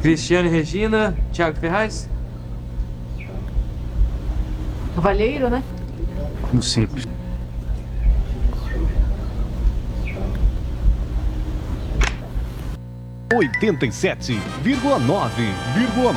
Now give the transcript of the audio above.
Cristiane Regina, Thiago Ferraz? Cavalheiro, né? No sei. 87,9,9